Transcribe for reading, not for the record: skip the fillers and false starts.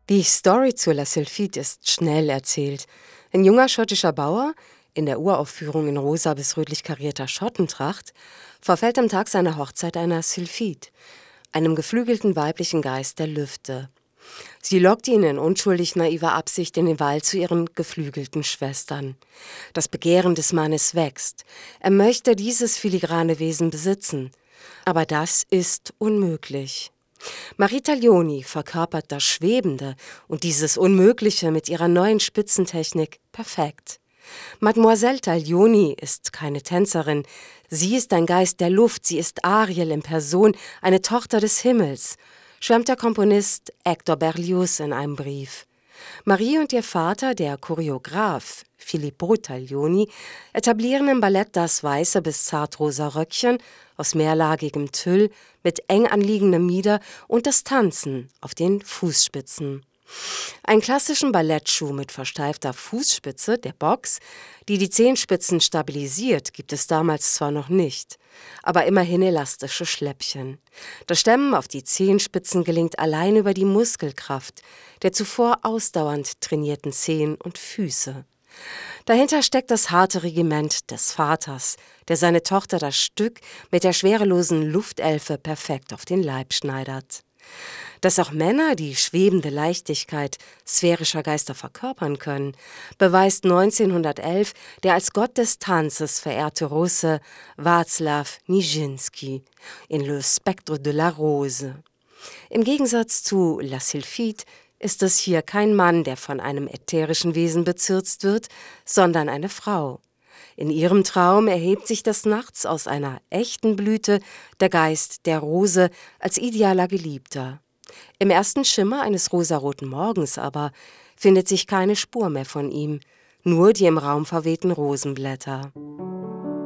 Die Story zu La Sylphide ist schnell erzählt. Ein junger schottischer Bauer, in der Uraufführung in rosa bis rötlich karierter Schottentracht, verfällt am Tag seiner Hochzeit einer Sylphide, einem geflügelten weiblichen Geist der Lüfte. Sie lockt ihn in unschuldig naiver Absicht in den Wald zu ihren geflügelten Schwestern. Das Begehren des Mannes wächst. Er möchte dieses filigrane Wesen besitzen. Aber das ist unmöglich. Marie Taglioni verkörpert das Schwebende und dieses Unmögliche mit ihrer neuen Spitzentechnik perfekt. Mademoiselle Taglioni ist keine Tänzerin. Sie ist ein Geist der Luft, sie ist Ariel in Person, eine Tochter des Himmels, schwärmt der Komponist Hector Berlioz in einem Brief. Marie und ihr Vater, der Choreograf Filippo Taglioni, etablieren im Ballett das weiße bis zartrosa Röckchen aus mehrlagigem Tüll mit eng anliegendem Mieder und das Tanzen auf den Fußspitzen. Einen klassischen Ballettschuh mit versteifter Fußspitze, der Box, die die Zehenspitzen stabilisiert, gibt es damals zwar noch nicht, aber immerhin elastische Schläppchen. Das Stemmen auf die Zehenspitzen gelingt allein über die Muskelkraft der zuvor ausdauernd trainierten Zehen und Füße. Dahinter steckt das harte Regiment des Vaters, der seine Tochter das Stück mit der schwerelosen Luftelfe perfekt auf den Leib schneidert. Dass auch Männer die schwebende Leichtigkeit sphärischer Geister verkörpern können, beweist 1911 der als Gott des Tanzes verehrte Russe Wacław Nijinsky in Le Spectre de la Rose. Im Gegensatz zu La Sylphide ist es hier kein Mann, der von einem ätherischen Wesen bezirzt wird, sondern eine Frau. In ihrem Traum erhebt sich des Nachts aus einer echten Blüte der Geist der Rose als idealer Geliebter. Im ersten Schimmer eines rosaroten Morgens aber findet sich keine Spur mehr von ihm, nur die im Raum verwehten Rosenblätter.